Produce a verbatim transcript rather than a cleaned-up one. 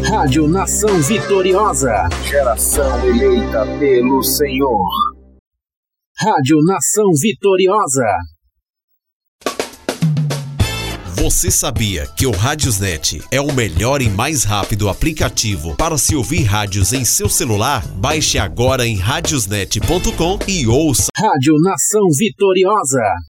Rádio Nação Vitoriosa. Geração eleita pelo Senhor. Rádio Nação Vitoriosa. Você sabia que o Radiosnet é o melhor e mais rápido aplicativo para se ouvir rádios em seu celular? Baixe agora em radiosnet ponto com e ouça. Rádio Nação Vitoriosa.